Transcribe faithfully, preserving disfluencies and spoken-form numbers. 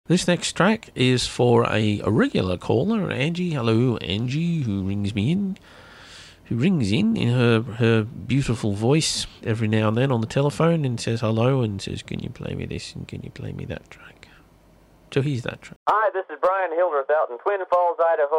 This next track is for a, a regular caller, Angie. Hello, Angie, who rings me in, who rings in in her, her beautiful voice every now and then on the telephone and says hello and says, can you play me this and can you play me that track? So here's that track. Hi, this is Brian Hildreth out in Twin Falls, Idaho.